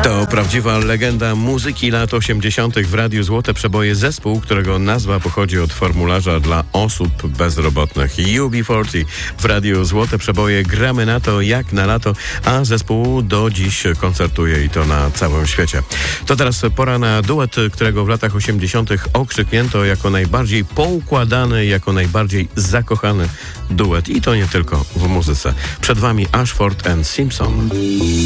To prawdziwa legenda muzyki lat 80. w Radiu Złote Przeboje, zespół, którego nazwa pochodzi od formularza dla osób bezrobotnych. UB40 w Radiu Złote Przeboje, gramy na to jak na lato, a zespół do dziś koncertuje i to na całym świecie. To teraz pora na duet, którego w latach 80. okrzyknięto jako najbardziej poukładany, jako najbardziej zakochany duet i to nie tylko w muzyce. Przed wami Ashford and Simpson.